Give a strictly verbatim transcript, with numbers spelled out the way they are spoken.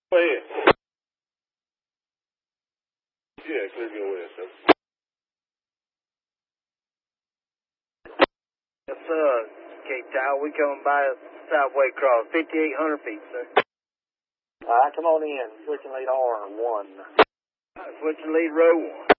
Go ahead. Yeah, clear go ahead, sir. Yes, sir. Cape Tower, we coming by the Southway Cross, fifty-eight hundred feet, sir. All right, come on in. Switching lead R one. Switching lead row one.